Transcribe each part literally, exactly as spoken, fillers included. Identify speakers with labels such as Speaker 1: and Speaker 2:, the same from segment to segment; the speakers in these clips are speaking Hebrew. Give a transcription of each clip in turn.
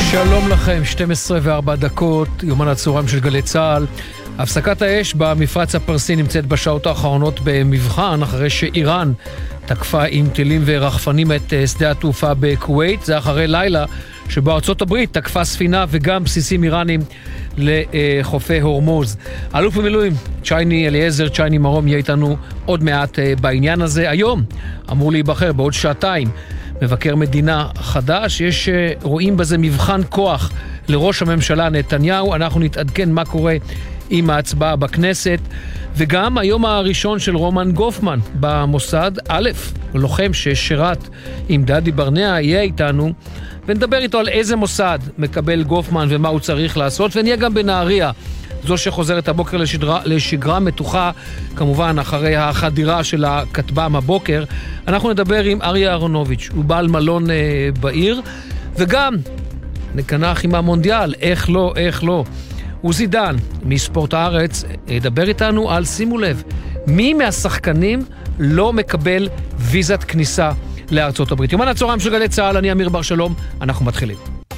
Speaker 1: שלום לכם, שתים עשרה וארבע דקות, יומן הצהריים של גלי צה"ל. הפסקת האש במפרץ הפרסי נמצאת בשעות האחרונות במבחן, אחרי שאיראן תקפה עם טילים ורחפנים את שדה התעופה בכווית. זה אחרי לילה שבו ארצות הברית תקפה ספינה וגם בסיסים איראנים לחופי הורמוז. אלוף במילואים צ'ייני אליעזר, צ'ייני מרום, יהיה איתנו עוד מעט בעניין הזה. היום אמור להיבחר בעוד שעתיים מבקר מדינה חדש. יש רואים בזה מבחן כוח לראש הממשלה נתניהו. אנחנו נתעדכן מה קורה עם ההצבעה בכנסת, וגם היום הראשון של רומן גופמן במוסד. א', לוחם ששירת עם דדי ברנע, יהיה איתנו ונדבר איתו על איזה מוסד מקבל גופמן ומה הוא צריך לעשות, ונהיה גם בנהריה, זו שחוזרת הבוקר לשגרה, לשגרה מתוחה, כמובן אחרי החדירה של הכטב"ם הבוקר. אנחנו נדבר עם אריה אהרונוביץ', הוא בעל מלון אה, בעיר, וגם נקנח עם המונדיאל, איך לא, איך לא. עוזי דן מספורט הארץ ידבר איתנו על, שימו לב, מי מהשחקנים לא מקבל ויזת כניסה לארצות הברית. יומן הצהריים של גלי צה"ל, אני אמיר בר שלום, אנחנו מתחילים.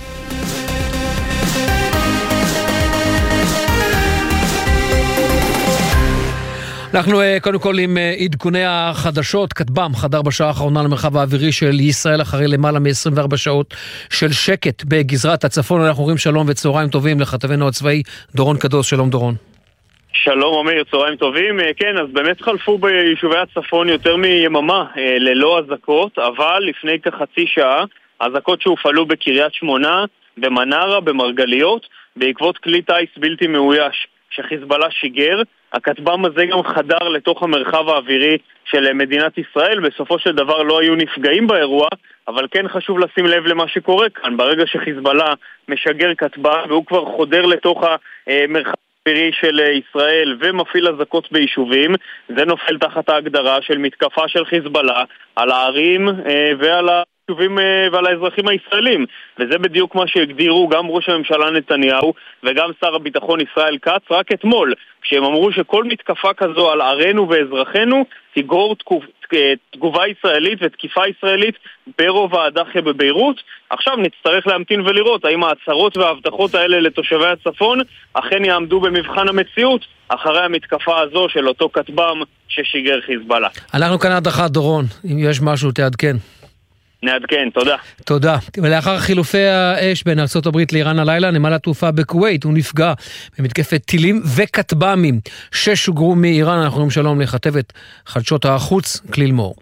Speaker 1: אנחנו קודם כל עם עדכוני החדשות. כטב"ם חדר בשעה האחרונה למרחב האווירי של ישראל אחרי למעלה מ-עשרים וארבע שעות של שקט בגזרת הצפון. אנחנו אומרים שלום וצהריים טובים לכתבנו הצבאי דורון קדוש. שלום דורון.
Speaker 2: שלום אמיר, צהריים טובים. כן, אז באמת חלפו ביישובי הצפון יותר מיממה ללא אזעקות, אבל לפני כחצי שעה אזעקות שהופעלו בקריית שמונה, במנרה, במרגליות, בעקבות כלי טייס בלתי מאויש שחיזבאללה שיגר. הכטב"ם הזה גם חדר לתוך המרחב האווירי של מדינת ישראל. בסופו של דבר לא היו נפגעים באירוע, אבל כן חשוב לשים לב למה שקורה כאן. ברגע שחיזבאללה משגר כטב"ם והוא כבר חודר לתוך המרחב האווירי של ישראל ומפעיל אזעקות ביישובים, זה נופל תחת ההגדרה של מתקפה של חיזבאללה על הערים ועל ה... ועל האזרחים הישראלים, וזה בדיוק מה שהגדירו גם ראש הממשלה נתניהו וגם שר הביטחון ישראל כץ רק אתמול, כשהם אמרו שכל מתקפה כזו על ערינו ואזרחינו תגרור תגובה ישראלית ותקיפה ישראלית ברובע הדאחיה בביירות. עכשיו נצטרך להמתין ולראות האם ההצהרות וההבטחות האלה לתושבי הצפון אכן יעמדו במבחן המציאות אחרי המתקפה הזו של אותו כטב"ם ששיגר חיזבאללה. אנחנו
Speaker 1: כאן עד אחת דורון, אם יש משהו תעדכן.
Speaker 2: נעדכן, תודה.
Speaker 1: תודה. ולאחר חילופי האש בין ארצות הברית לאיראן הלילה, נמל התעופה בכווית, הוא נפגע במתקפת טילים וכטב"מים ששוגרו מאיראן. אנחנו אומרים שלום לכתבת חדשות החוץ, כליל מור.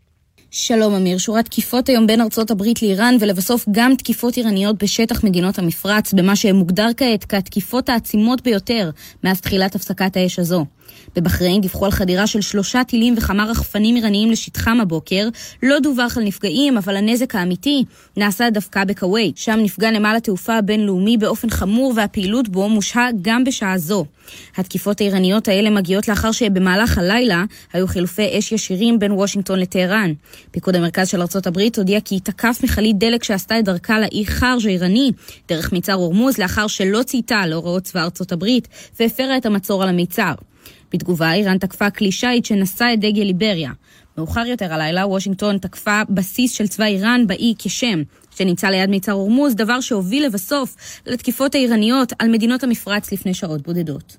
Speaker 3: שלום אמיר, שורת תקיפות היום בין ארצות הברית לאיראן ולבסוף גם תקיפות איראניות בשטח מדינות המפרץ, במה שמוגדר כעת כתקיפות העצימות ביותר מאז תחילת הפסקת האש הזו. בבחריין דיווחו על חדירה של שלושה טילים וכמה רחפנים איראניים לשטחם הבוקר. לא דווח על נפגעים, אבל הנזק האמיתי נעשה דווקא בכווית. שם נפגע נמל התעופה הבינלאומי באופן חמור, והפעילות בו מושהה גם בשעה זו. התקיפות האיראניות האלה מגיעות לאחר שבמהלך הלילה היו חילופי אש ישירים בין וושינגטון לטהרן. פיקוד המרכז של ארצות הברית הודיע כי תקף מכלית דלק שעשתה את דרכה לאי חארג' האיראני דרך מיצר הורמוז, לאחר שלא צייתה להוראות צבא ארצות הברית והפרה את המצור על המיצר. בתגובה, איראן תקפה כלי שיט שנשא את דגל ליבריה. מאוחר יותר הלילה, וושינגטון תקפה בסיס של צבא איראן באי כשם, שנמצא ליד מיצר הורמוז, דבר שהוביל לבסוף לתקיפות האיראניות על מדינות המפרץ לפני שעות בודדות.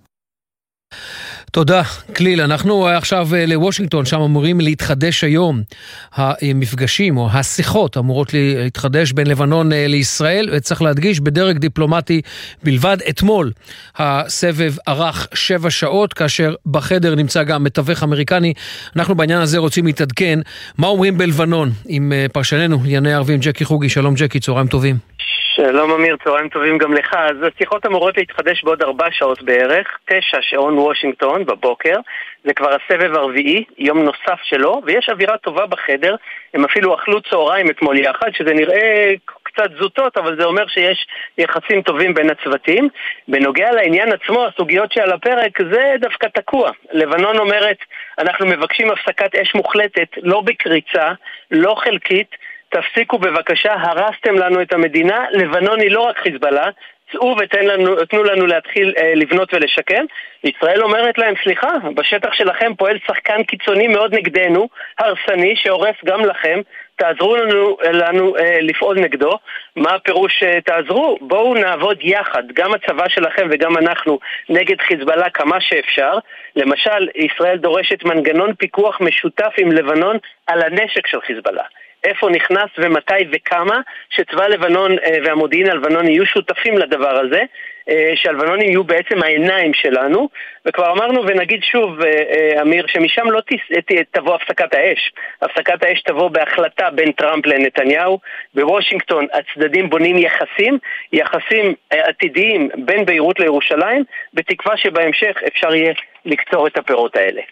Speaker 1: תודה, כליל. אנחנו עכשיו לוושינגטון, שם אמורים להתחדש היום המפגשים או השיחות אמורות להתחדש בין לבנון לישראל, וצריך להדגיש בדרג דיפלומטי בלבד. אתמול הסבב ארך שבע שעות, כאשר בחדר נמצא גם מתווך אמריקני. אנחנו בעניין הזה רוצים להתעדכן מה אומרים בלבנון עם פרשננו לענייני ערבים ג'קי חוגי. שלום ג'קי, צהריים טובים.
Speaker 4: שלום אמיר, צהריים טובים גם לך. אז השיחות אמורות להתחדש בעוד ארבע שעות בערך, תשע שעון וושינגטון בבוקר. זה כבר הסבב הרביעי, יום נוסף שלו, ויש אווירה טובה בחדר. הם אפילו אכלו צהריים אתמול יחד, שזה נראה קצת זוטות, אבל זה אומר שיש יחסים טובים בין הצוותים. בנוגע לעניין עצמו, הסוגיות שעל הפרק, זה דווקא תקוע. לבנון אומרת, אנחנו מבקשים הפסקת אש מוחלטת, לא בקריצה, לא חלקית, תפסיקו בבקשה, הרסתם לנו את המדינה. לבנון היא לא רק חיזבאללה, צאו ותנו לנו, לנו להתחיל אה, לבנות ולשקם. ישראל אומרת להם, סליחה, בשטח שלכם פועל שחקן קיצוני מאוד נגדנו, הרסני, שהורס גם לכם, תעזרו לנו, לנו אה, לפעול נגדו. מה הפירוש אה, תעזרו? בואו נעבוד יחד, גם הצבא שלכם וגם אנחנו, נגד חיזבאללה כמה שאפשר. למשל, ישראל דורשת מנגנון פיקוח משותף עם לבנון על הנשק של חיזבאללה. איפה נכנס ומתי וכמה, שצבא לבנון אה, והמודיעין הלבנון יהיו שותפים לדבר הזה, אה, שהלבנונים יהיו בעצם העיניים שלנו. וכבר אמרנו ונגיד שוב, אה, אה, אמיר, שמשם לא תס, ת, תבוא הפסקת האש. הפסקת האש תבוא בהחלטה בין טראמפ לנתניהו. בוושינגטון הצדדים בונים יחסים, יחסים אה, עתידיים בין ביירות לירושלים, בתקווה שבהמשך אפשר יהיה לקצור את הפירות האלה.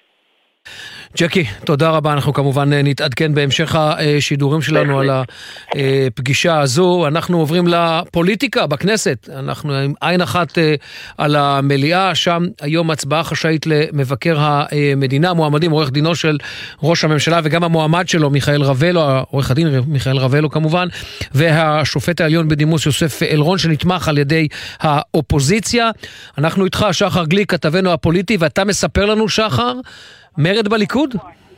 Speaker 1: ג'קי, תודה רבה. אנחנו כמובן נתעדכן בהמשך השידורים שלנו על הפגישה הזו. אנחנו עוברים לפוליטיקה בכנסת. אנחנו עם עין אחת על המליאה, שם היום הצבעה חשאית למבקר המדינה, מועמדים, עורך דינו של ראש הממשלה וגם המועמד שלו, מיכאל רבלו, עורך הדין מיכאל רבלו כמובן, והשופט העליון בדימוס יוסף אלרון, שנתמך על ידי האופוזיציה. אנחנו איתך, שחר גליק, כתבנו הפוליטי, ואתה מספר לנו, שחר, מרד בליכוד?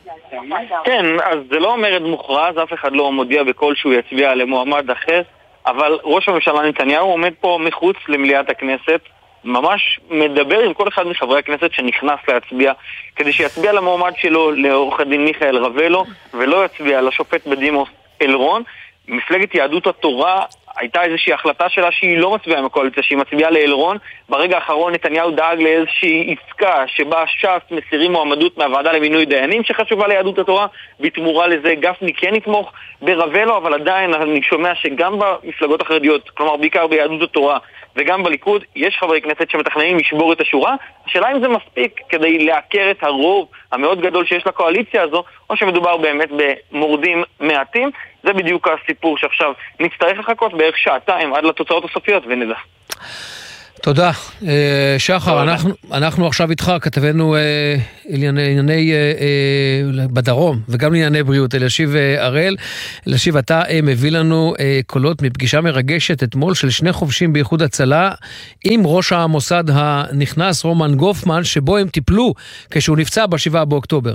Speaker 2: כן, אז זה לא מרד מוכרז, אף אחד לא מודיע בכל שהוא יצביע למועמד אחר, אבל ראש הממשלה נתניהו עומד פה מחוץ למליאת הכנסת, ממש מדבר עם כל אחד מחברי הכנסת שנכנס להצביע, כדי שיצביע למועמד שלו, לעורך הדין מיכאל רבלו, ולא יצביע לשופט בדימוס אלרון. מפלגת יהדות התורה הייתה איזושהי החלטה שלה שהיא לא מצביעה עם הקואליציה, שהיא מצביעה לאלרון. ברגע האחרון נתניהו דאג לאיזושהי עסקה שבה ש"ס מסירים מועמדות מהוועדה למינוי דיינים שחשובה ליהדות התורה, בתמורה לזה גפני כן יתמוך ברבלו, אבל עדיין אני שומע שגם במפלגות החרדיות, כלומר בעיקר ביהדות התורה וגם בליכוד, יש חברי כנסת שמתכננים לשבור את השורה. השאלה אם זה מספיק כדי לעקר את הרוב המאוד גדול שיש לקואליציה הזו, או שמדובר באמת במורדים מעטים. זה בדיוק הסיפור שעכשיו נצטרך לחכות בערך שעתיים עד לתוצאות הסופיות ונדע.
Speaker 1: תודה. שחר, אנחנו, אנחנו עכשיו איתך, כתבנו ענייני בדרום וגם לענייני בריאות, אלישיב הראל. אלישיב, אתה מביא לנו קולות מפגישה מרגשת אתמול של שני חובשים באיחוד הצלה עם ראש המוסד הנכנס רומן גופמן, שבו הם טיפלו כשהוא נפצע בשבעה באוקטובר.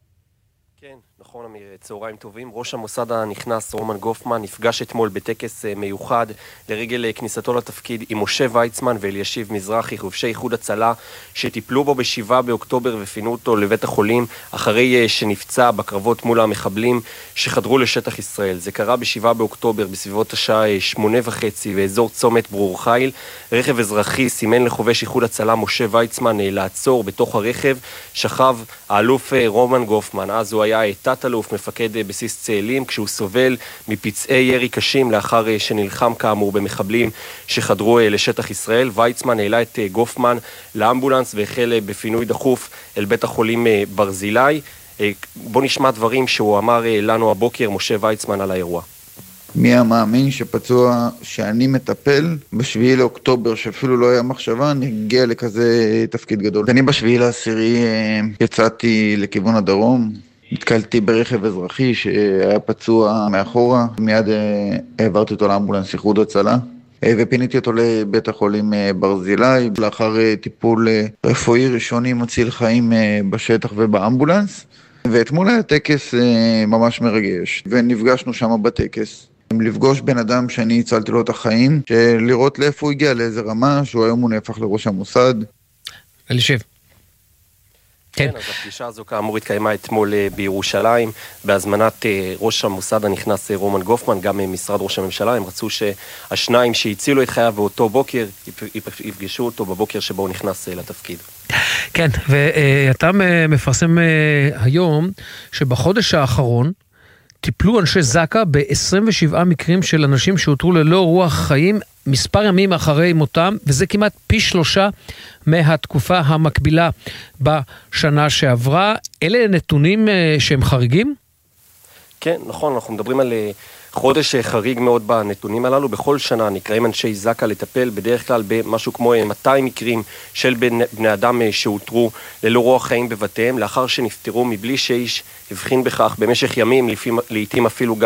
Speaker 5: צהריים טובים. ראש המוסד הנכנס רומן גופמן נפגש אתמול בטקס מיוחד לרגל כניסתו לתפקיד עם משה ויצמן ואלישיב מזרחי, חובשי איחוד הצלה שטיפלו בו בשבעה באוקטובר ופינו אותו לבית החולים אחרי שנפצע בקרבות מול המחבלים שחדרו לשטח ישראל. זה קרה בשבעה באוקטובר בסביבות השעה שמונה וחצי באזור צומת ברור חיל. רכב אזרחי סימן לחובש איחוד הצלה משה ויצמן לעצור. בתוך הרכב שכב האלוף רומן גופמן, אז הוא היה תת אלוף מפקד בסיס צאלים, כשהוא סובל מפצעי ירי קשים לאחר שנלחם כאמור במחבלים שחדרו לשטח ישראל. ויצמן העלה את גופמן לאמבולנס והחל בפינוי דחוף אל בית החולים ברזילי. בוא נשמע דברים שהוא אמר לנו הבוקר, משה ויצמן, על האירוע.
Speaker 6: מי המאמין שפצוע שאני מטפל בשביעי לאוקטובר, שאפילו לא היה מחשבה, אני הגיע לכזה תפקיד גדול. אני בשביעי לעשירי יצאתי לכיוון הדרום, התקלתי ברכב אזרחי שהיה פצוע מאחורה, מיד העברתי אותו לאמבולנס איחוד הצלה ופיניתי אותו לבית החולים ברזילי לאחר טיפול רפואי ראשוני מציל חיים בשטח ובאמבולנס. ואתמול היה טקס ממש מרגש ונפגשנו שם בטקס לפגוש בן אדם שאני הצלתי לו את החיים, לראות לאיפה הוא הגיע, לאיזה רמה, שהוא היום הוא נהפך לראש המוסד.
Speaker 1: אלישיב.
Speaker 5: כן, אז הפגישה הזו כאמור התקיימה אתמול בירושלים, בהזמנת ראש המוסד הנכנס רומן גופמן, גם משרד ראש הממשלה. הם רצו שהשניים שהצילו את חייו באותו בוקר, יפגשו אותו בבוקר שבו הוא נכנס לתפקיד.
Speaker 1: כן, ואתה מפרסם היום שבחודש האחרון טיפלו אנשי זק"א ב-עשרים ושבעה מקרים של אנשים שהותרו ללא רוח חיים מספר ימים אחרי מותם, וזה כמעט פי שלושה מהתקופה המקבילה בשנה שעברה. אלה נתונים שהם חריגים?
Speaker 5: כן, נכון, אנחנו מדברים על חודש חריג מאוד בנתונים הללו. בכל שנה נקראים אנשי זק"א לטפל בדרך כלל במשהו כמו מאתיים מקרים של בני אדם שהותרו ללא רוח חיים בבתיהם, לאחר שנפטרו מבלי שאיש הבחין בכך במשך ימים, לעתים אפילו גם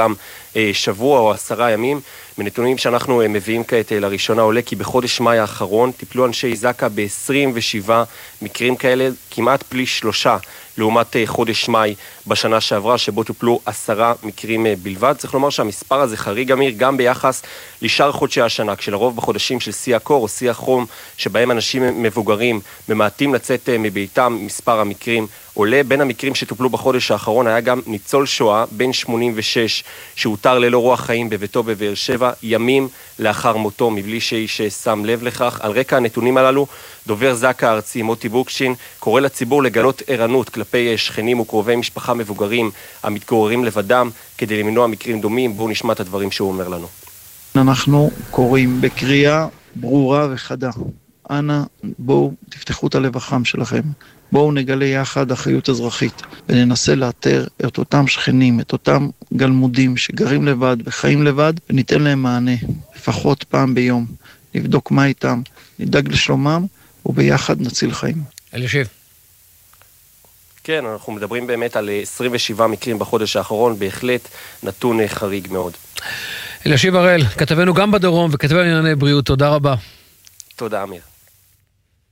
Speaker 5: שבוע או עשרה ימים. מנתונים שאנחנו מביאים כעת לראשונה עולה כי בחודש מאי האחרון טיפלו אנשי זק"א ב-עשרים ושבעה מקרים כאלה, כמעט פלי שלושה לעומת חודש מאי בשנה שעברה, שבו טופלו עשרה מקרים בלבד. צריך לומר שהמספר הזה חריג, אמיר, גם ביחס לשאר חודשי השנה, כשלרוב בחודשים של שיא הקור או שיא החום, שבהם אנשים מבוגרים ממעטים לצאת מביתם, מספר המקרים עולה. בין המקרים שטופלו בחודש האחרון היה גם ניצול שואה בן שמונים ושש שהותר ללא רוח חיים בביתו בבאר שבע ימים לאחר מותו מבלי שאיש שם לב לכך. על רקע הנתונים הללו, דובר זק"א הארצי מוטי בוקשין קורא לציבור לגלות ערנות כלפי שכנים וקרובי משפחה מבוגרים המתגוררים לבדם כדי למנוע מקרים דומים. בואו נשמע את הדברים שהוא אומר לנו.
Speaker 7: אנחנו קוראים בקריאה ברורה וחדה, אנא בואו תפתחו את הלב החם שלכם, בואו נגלה יחד אחריות אזרחית וננסה לאתר את אותם שכנים, את אותם גלמודים שגרים לבד וחיים לבד, וניתן להם מענה לפחות פעם ביום, נבדוק מה איתם, נדאג לשלומם וביחד נציל חיים.
Speaker 1: אלישיב.
Speaker 5: כן, אנחנו מדברים באמת על עשרים ושבעה מקרים בחודש האחרון, בהחלט נתון חריג מאוד.
Speaker 1: אלישיב הראל, כתבנו גם בדרום וכתבנו לענייני בריאות, תודה רבה.
Speaker 5: תודה אמיר.